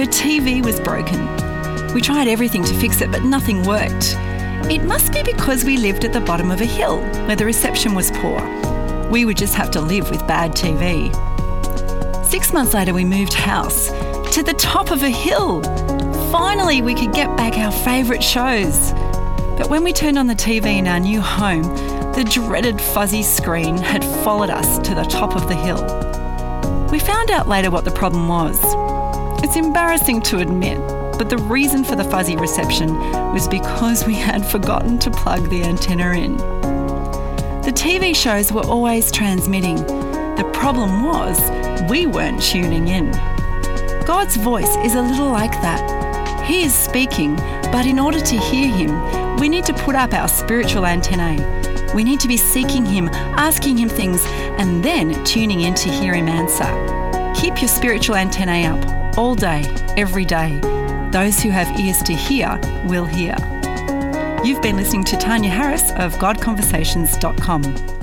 Her TV was broken. We tried everything to fix it, but nothing worked. It must be because we lived at the bottom of a hill where the reception was poor. We would just have to live with bad TV. 6 months later, we moved house to the top of a hill. Finally, we could get back our favourite shows. But when we turned on the TV in our new home, the dreaded fuzzy screen had followed us to the top of the hill. We found out later what the problem was. It's embarrassing to admit, but the reason for the fuzzy reception was because we had forgotten to plug the antenna in. The TV shows were always transmitting. The problem was we weren't tuning in. God's voice is a little like that. He is speaking, but in order to hear him, we need to put up our spiritual antennae. We need to be seeking him, asking him things, and then tuning in to hear him answer. Keep your spiritual antennae up all day, every day. Those who have ears to hear will hear. You've been listening to Tanya Harris of GodConversations.com.